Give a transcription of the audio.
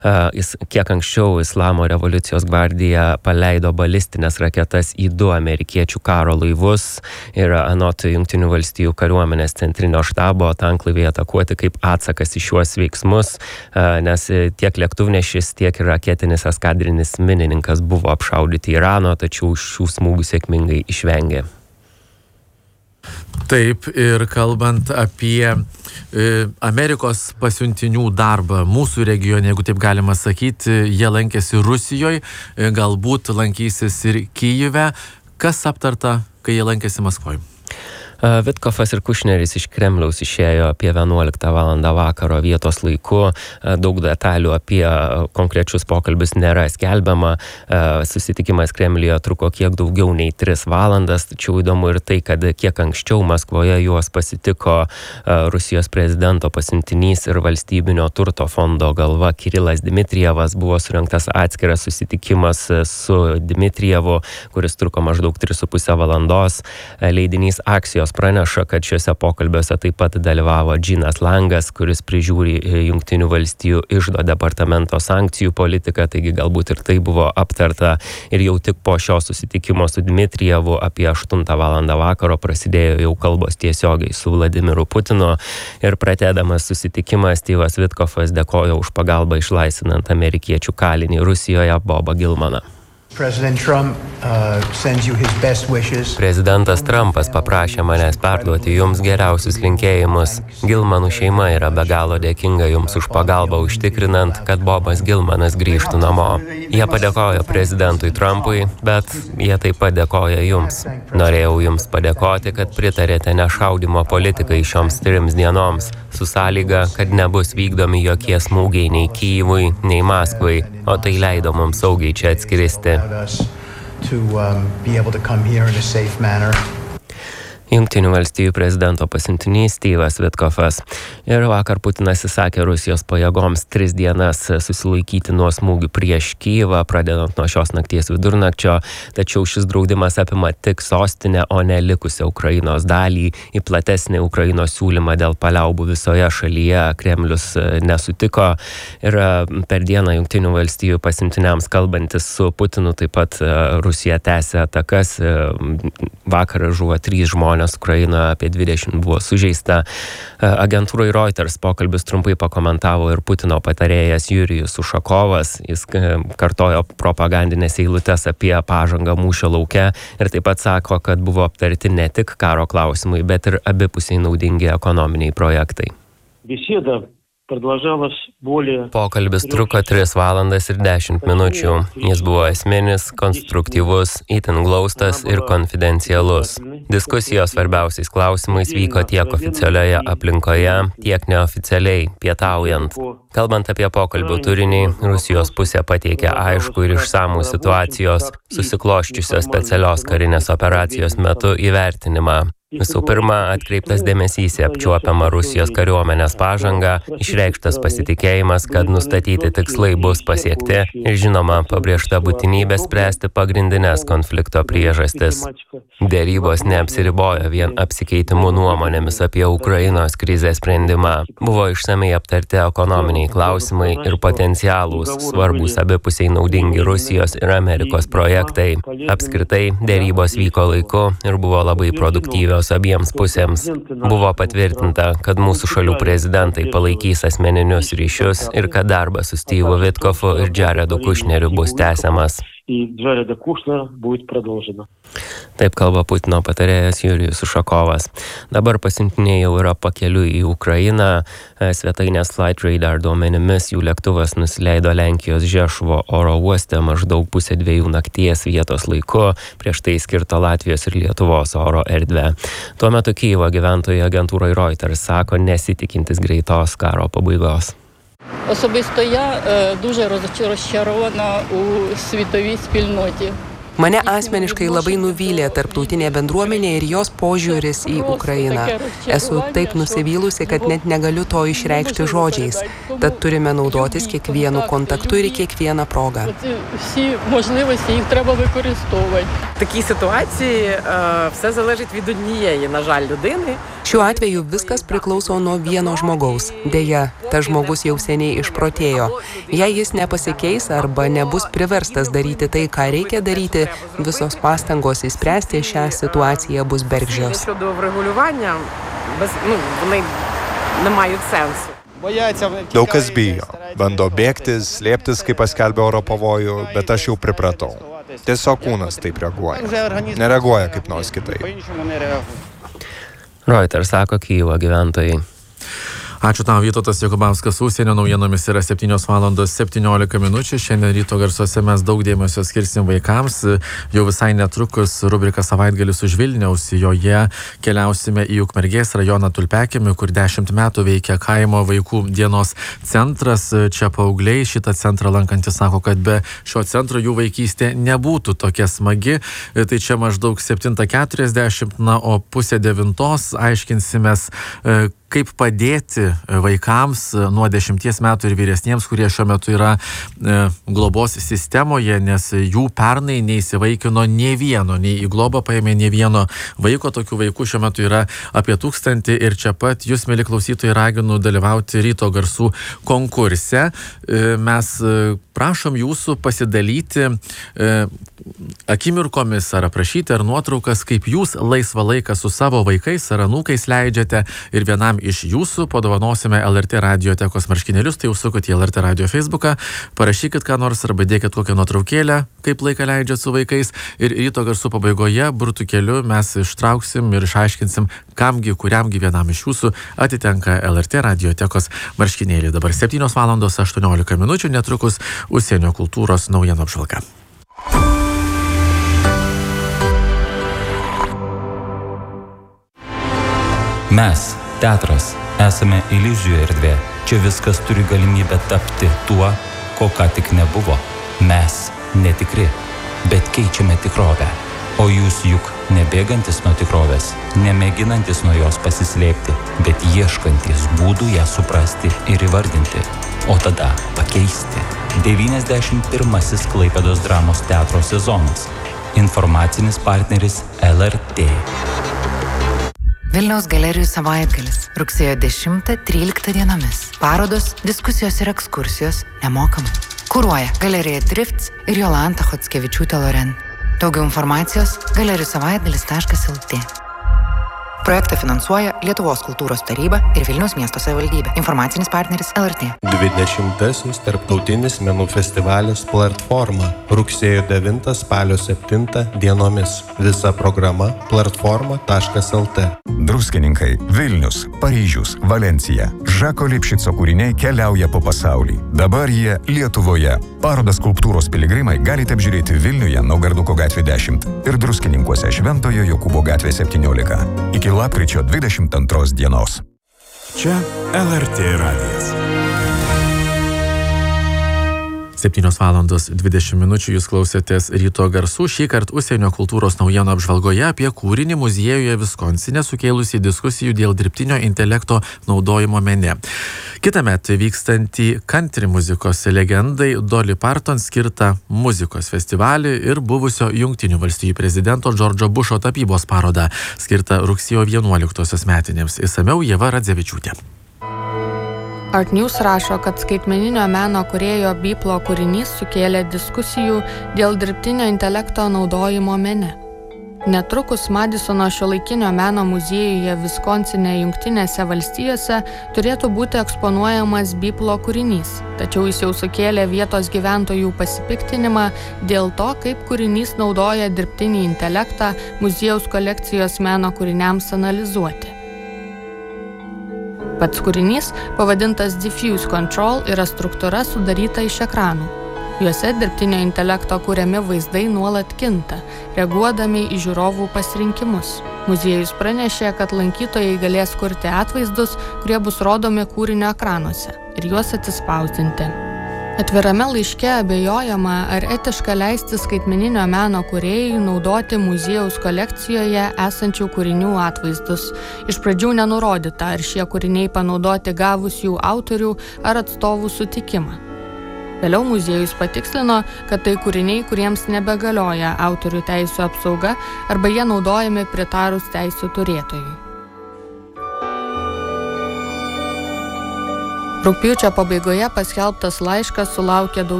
Kiek anksčiau Islamo revoliucijos gvardija paleido balistinės raketas į 2 amerikiečių karo laivus ir anot Jungtinių valstijų kariuomenės centrinio štabo tanklaiviai atakuoti kaip atsakas į šiuos veiksmus, nes tiek lėktuvnešis, tiek ir raketinis eskadrinis minininkas buvo apšaudyti Irano, tačiau šių smūgių sėkmingai išvengė. Taip, ir kalbant apie Amerikos pasiuntinių darbą mūsų regione, jeigu taip galima sakyti, jie lankėsi Rusijoje, galbūt lankysis ir Kyjive. Kas aptarta, kai jie lankėsi Maskvoje? Vitkofas ir Kušneris iš Kremliaus išėjo apie 11 valandą vakaro vietos laiku. Daug detalių apie konkrečius pokalbius nėra skelbiama. Susitikimas Kremliuje truko kiek daugiau nei 3 valandas, tačiau įdomu ir tai, kad kiek anksčiau Maskvoje juos pasitiko Rusijos prezidento pasiuntinys ir valstybinio turto fondo galva Kirilas Dmitrijevas. Buvo surengtas atskiras susitikimas su Dmitrijevu, kuris truko maždaug 3,5 valandos. Leidinys Aksijos praneša, kad šiuose pokalbiuose taip pat dalyvavo Džinas Langas, kuris prižiūri Jungtinių valstijų iždo departamento sankcijų politiką, taigi galbūt ir tai buvo aptarta. Ir jau tik po šio susitikimo su Dmitrijevu apie 8 valandą vakaro prasidėjo jau kalbos tiesiogiai su Vladimiru Putinu. Ir pratędamas susitikimą, Steve'as Vitkofas dėkojo už pagalbą išlaisvinant amerikiečių kalinį Rusijoje Bobą Gilmaną. Prezidentas Trumpas paprašė manęs perduoti jums geriausius linkėjimus. Gilmanų šeima yra be galo dėkinga jums už pagalbą užtikrinant, kad Bobas Gilmanas grįžtų namo. Jie padėkojo prezidentui Trumpui, bet jie taip pat dėkoja jums. Norėjau jums padėkoti, kad pritarėte nešaudimo politikai šioms 3 dienoms, su sąlyga, kad nebus vykdomi jokie smūgiai nei Kyjivui, nei Maskvai, o tai leido mums saugiai čia atskristi. Jungtinių valstijų prezidento pasiuntinys Steve'as Vitkofas. Ir vakar Putinas įsakė Rusijos pajėgoms 3 dienas susilaikyti nuo smūgių prieš Kyjivą, pradedant nuo šios nakties vidurnakčio, tačiau šis draudimas apima tik sostinę, o ne likusią Ukrainos dalį. Į platesnį Ukrainos siūlymą dėl paliaubų visoje šalyje Kremlius nesutiko. Ir per dieną Jungtinių valstijų pasiuntiniams kalbantis su Putinu, taip pat Rusija tęsė atakas. Vakar žuvo 3 žmonės Ukrainoje, apie 20 buvo sužeista. Agentūrai Reuters pokalbis trumpai pakomentavo ir Putino patarėjas Jurijus Ušakovas. Jis kartojo propagandinės eilutes apie pažangą mūšio lauke ir taip pat sako, kad buvo aptarti ne tik karo klausimai, bet ir abipusiai naudingi ekonominiai projektai. Pokalbis truko 3 valandas ir 10 minučių. Jis buvo esminis, konstruktyvus, itin glaustas ir konfidencialus. Diskusijos svarbiausiais klausimais vyko tiek oficialioje aplinkoje, tiek neoficialiai, pietaujant. Kalbant apie pokalbių turinį, Rusijos pusė pateikė aiškų ir išsamų situacijos, susikloščiusios specialios karinės operacijos metu įvertinimą. Visų pirma, atkreiptas dėmesys į apčiuopiamą Rusijos kariuomenės pažangą, išreikštas pasitikėjimas, kad nustatyti tikslai bus pasiekti ir žinoma, pabrėžta būtinybė spręsti pagrindinės konflikto priežastis. Dėrybos neapsiribojo vien apsikeitimu nuomonėmis apie Ukrainos krizės sprendimą. Buvo išsamei aptarti ekonominiai klausimai ir potencialūs, svarbūs abipusiai naudingi Rusijos ir Amerikos projektai. Apskritai, dėrybos vyko laiku ir buvo labai produktyvios abiems pusėms. Buvo patvirtinta, kad mūsų šalių prezidentai palaikys asmeninius ryšius ir kad darbas su Steve'u Vitkofu ir Jaredu Kušneriu bus tęsiamas. Taip kalba Putino patarėjas Jurijus Ušakovas. Dabar pasiuntiniai jau yra pakeliui į Ukrainą. Svetainės Flightradar duomenimis jų lėktuvas nusileido Lenkijos Žešuvo oro uoste maždaug 1:30 nakties vietos laiku, prieš tai skirto Latvijos ir Lietuvos oro erdvę. Tuo metu Kyjivo gyventojai agentūrai Reuters sako nesitikintis greitos karo pabaigos. Особисто я дуже розчарована у світовій спільноті. Mane asmeniškai labai nuvylė tarptautinė bendruomenė ir jos požiūris į Ukrainą. Esu taip nusivylusi, kad net negaliu to išreikšti žodžiais. Tad turime naudotis kiekvienu kontaktu ir kiekvieną progą. Всі можливості їх треба використовувати. В такій ситуації все залежить від однієї, на жаль, людини. Šiuo atveju viskas priklauso nuo vieno žmogaus. Deja, tas žmogus jau seniai išprotėjo. Jei jis nepasikeis arba nebus priverstas daryti tai, ką reikia daryti, visos pastangos įspręsti šią situaciją bus bergždžios. Щодо врегулювання, вони не мають сенсу. Daug kas bijo, bando bėgtis, slėptis, kai paskelbė oro pavojų, bet aš jau pripratau. Tiesiog kūnas taip reaguoja. Nereaguoja kaip nors kitaip. Reuters sako Kyjivo gyventojai. Ačiū tau, Vytautas Jokubauskas, užsienio naujienomis yra 7:17. Šiandien ryto garsuose mes daug dėmesio skirsim vaikams. Jau visai netrukus rubrika Savaitgalis už Vilniaus. Joje keliausime į Ukmergės rajoną Tulpiakimį, kur 10 metų veikia kaimo vaikų dienos centras. Čia paaugliai šitą centrą lankantis sako, kad be šio centro jų vaikystė nebūtų tokia smagi. Tai čia maždaug 7:40, o 8:30 aiškinsimės, kaip padėti vaikams nuo 10 metų ir vyresniems, kurie šiuo metu yra globos sistemoje, nes jų pernai neįsivaikino nei vieno, nei į globą paėmė nei vieno vaiko. Tokių vaikų šiuo metu yra apie 1000 ir čia pat jūs, mieli klausytojai, raginu dalyvauti ryto garsų konkurse. Mes prašom jūsų pasidalyti akimirkomis ar aprašyti ar nuotraukas, kaip jūs laisvą laiką su savo vaikais ar anūkais leidžiate, ir vienam iš jūsų padovanosime LRT radiotekos marškinėlius. Tai užsukit į LRT radio Facebooką, parašykit ką nors arba dėkit kokią nuotraukėlę, kaip laiką leidžiat su vaikais, ir ryto garsų pabaigoje burtų keliu mes ištrauksim ir išaiškinsim, kamgi, kuriamgi vienam iš jūsų atitenka LRT radiotekos marškinėliai. Dabar 7:18, netrukus užsienio kultūros naujienų apžvalga. Mes, teatras, esame iliuzijų erdvė. Čia viskas turi galimybę tapti tuo, ko ką tik nebuvo. Mes netikri, bet keičiame tikrovę. O jūs juk nebėgantis nuo tikrovės, nemėginantis nuo jos pasislėpti, bet ieškantis būdų ją suprasti ir įvardinti. O tada pakeisti. 91. Klaipėdos dramos teatro sezonas. Informacinis partneris LRT. Vilniaus galerijų savaitgalis rugsėjo 10-13 dienomis. Parodos, diskusijos ir ekskursijos nemokamai. Kuruoja galerija Drifts ir Jolanta Chockevičiūtė Loren. Daugiau informacijos galerijusavaitgalis.lt. Projektą finansuoja Lietuvos kultūros taryba ir Vilniaus miesto savivaldybė. Informacinis partneris LRT. 20. Tarptautinis menų festivalis Platforma. Rugsėjo 9 spalio 7 dienomis. Visa programa platforma.lt. Druskininkai, Vilnius, Paryžius, Valencija. Žako Lipšico kūriniai keliauja po pasaulį. Dabar jie Lietuvoje. Parodą Skulptūros piligrimai galite apžiūrėti Vilniuje Naugarduko gatvė 10 ir Druskininkuose Šventojo Jokūbo gatvė 17. Iki lapkričio 22 dienos. Čia LRT radijas. 7:20 jūs klausėtės ryto garsų. Šįkart užsienio kultūros naujienų apžvalgoje apie kūrinį muziejuje Viskonsine sukėlusį diskusijų dėl dirbtinio intelekto naudojimo mene. Kitąmet vykstantį country muzikos legendai Dolly Parton skirtą muzikos festivalį ir buvusio Jungtinių valstijų prezidento Džordžo Bušo tapybos parodą skirtą rugsėjo 11 metinėms. Išsamiau Ieva Radzevičiūtė. Art News rašo, kad skaitmeninio meno kūrėjo Beeple kūrinys sukėlė diskusijų dėl dirbtinio intelekto naudojimo mene. Netrukus Madisono šiuolaikinio meno muziejuje Viskonsine Jungtinėse valstijose turėtų būti eksponuojamas Beeple kūrinys, tačiau jis jau sukėlė vietos gyventojų pasipiktinimą dėl to, kaip kūrinys naudoja dirbtinį intelektą muziejaus kolekcijos meno kūriniams analizuoti. Pats kūrinys, pavadintas Diffuse Control, yra struktūra sudaryta iš ekranų. Juose dirbtinio intelekto kuriami vaizdai nuolat kinta, reaguodami į žiūrovų pasirinkimus. Muziejus pranešė, kad lankytojai galės kurti atvaizdus, kurie bus rodomi kūrinio ekranuose ir juos atsispausdinti. Atvirame laiške abejojama, ar etiška leisti skaitmeninio meno kūrėjui naudoti muziejaus kolekcijoje esančių kūrinių atvaizdus. Iš pradžių nenurodyta, ar šie kūriniai panaudoti gavus jų autorių ar atstovų sutikimą. Vėliau muziejus patikslino, kad tai kūriniai, kuriems nebegalioja autorių teisių apsauga arba jie naudojami pritarus teisių turėtojui. Rugpjūčio pabaigoje paskelbtas laiškas sulaukė daug